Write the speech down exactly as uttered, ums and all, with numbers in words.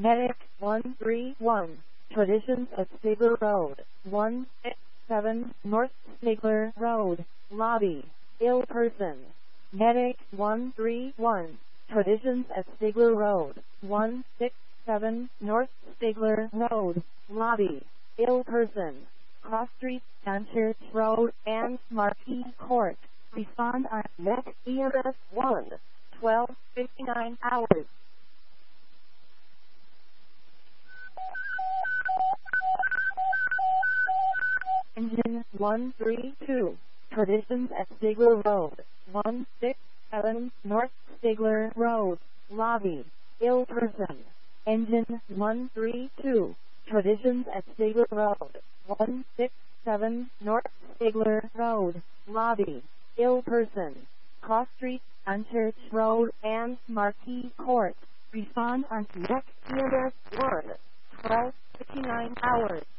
Medic one three one, Traditions at Stigler Road, one six seven North Stigler Road, Lobby, ill person. Medic one three one, Traditions at Stigler Road, one six seven North Stigler Road, Lobby, ill person. Cross Street, Dunchurch Road, and Marquis Court. Respond on Medic E M S one, twelve fifty-nine hours. Engine one three two, Traditions at Stigler Road, one six seven North Stigler Road, Lobby, ill person. Engine one three two, Traditions at Stigler Road, one six seven North Stigler Road, Lobby, ill person. Cross Street, Dunchurch Road, and Marquis Court. Respond on next E M S one, twelve fifty-nine hours.